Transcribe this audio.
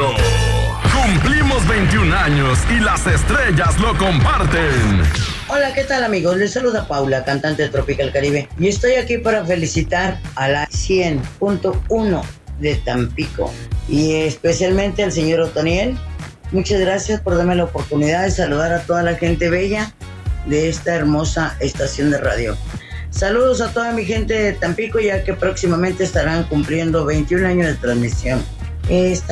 Radio. Cumplimos 21 años y las estrellas lo comparten. Hola, ¿qué tal, amigos? Les saluda Paula, cantante de Tropical Caribe, y estoy aquí para felicitar a la 100.1 de Tampico y especialmente al señor Otoniel. Muchas gracias por darme la oportunidad de saludar a toda la gente bella de esta hermosa estación de radio. Saludos a toda mi gente de Tampico, ya que próximamente estarán cumpliendo 21 años de transmisión. Esta